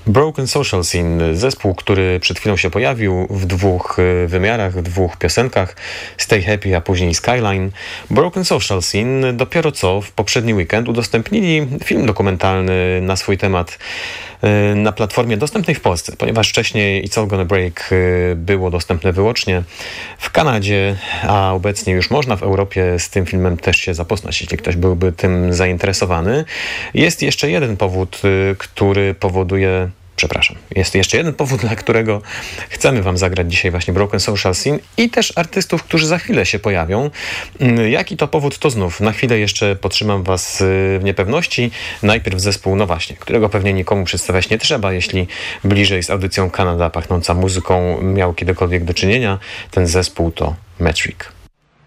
Broken Social Scene, zespół, który przed chwilą się pojawił w dwóch wymiarach, w dwóch piosenkach, Stay Happy, a później Skyline. Broken Social Scene dopiero co w poprzedni weekend udostępnili film dokumentalny na swój temat na platformie dostępnej w Polsce, ponieważ wcześniej It's All Gonna Break było dostępne wyłącznie w Kanadzie, a obecnie już można w Europie z tym filmem też się zapoznać, jeśli ktoś byłby tym zainteresowany. Jest jeszcze jeden powód, jest jeszcze jeden powód, dla którego chcemy wam zagrać dzisiaj właśnie Broken Social Scene i też artystów, którzy za chwilę się pojawią. Jaki to powód, to znów na chwilę jeszcze potrzymam was w niepewności. Najpierw zespół, no właśnie, którego pewnie nikomu przedstawiać nie trzeba, jeśli bliżej z audycją Kanada pachnąca muzyką miał kiedykolwiek do czynienia. Ten zespół to Metric.